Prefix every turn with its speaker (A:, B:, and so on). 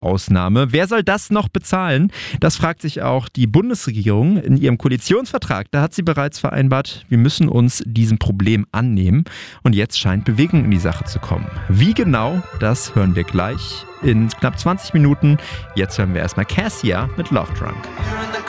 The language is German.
A: Ausnahme. Wer soll das noch bezahlen? Das fragt sich auch die Bundesregierung in ihrem Koalitionsvertrag. Da hat sie bereits vereinbart, wir müssen uns diesem Problem annehmen. Und jetzt scheint Bewegung in die Sache zu kommen. Wie genau, das hören wir gleich in knapp 20 Minuten. Jetzt hören wir erstmal Cassia mit Love Drunk.